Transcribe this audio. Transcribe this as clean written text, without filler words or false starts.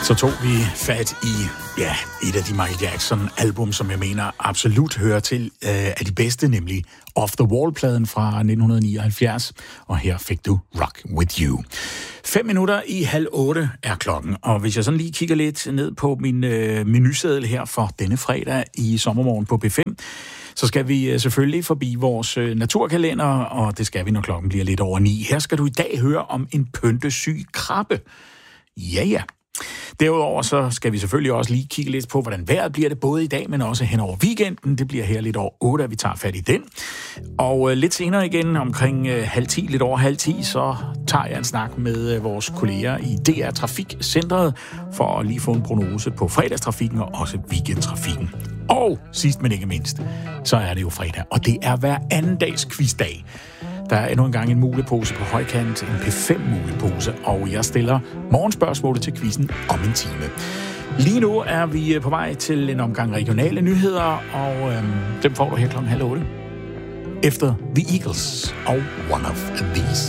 Så tog vi fat i et af de Michael Jackson-album, som jeg mener absolut hører til af de bedste, nemlig Off the Wall-pladen fra 1979. Og her fik du Rock With You. 7:05 er klokken, og hvis jeg sådan lige kigger lidt ned på min menuseddel her for denne fredag i Sommermorgen på B5, så skal vi selvfølgelig forbi vores naturkalender, og det skal vi, når klokken bliver lidt over 9. Her skal du i dag høre om en pyntesyg krabbe. Ja. Derudover så skal vi selvfølgelig også lige kigge lidt på, hvordan vejret bliver det både i dag, men også hen over weekenden. Det bliver her lidt over 8, at vi tager fat i den. Og lidt senere igen, omkring 9:30, lidt over 9:30, så tager jeg en snak med vores kolleger i DR Trafikcentret for at lige få en prognose på fredagstrafikken og også weekendtrafikken. Og sidst men ikke mindst, så er det jo fredag, og det er hver anden dags quizdag. Der er endnu engang en mulepose på højkant, en P5-mulepose, og jeg stiller morgenspørgsmålet til quizzen om en time. Lige nu er vi på vej til en omgang regionale nyheder, og dem får du her 7:30. Efter The Eagles og One of These.